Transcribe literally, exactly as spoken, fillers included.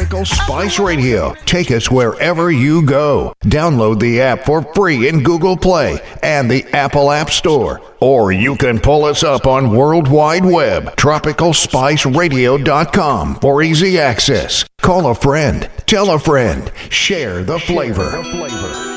Tropical Spice Radio. Take us wherever you go. Download the app for free in Google Play and the Apple App Store. Or you can pull us up on World Wide Web, tropical spice radio dot com for easy access. Call a friend, tell a friend, share the flavor. Share the flavor.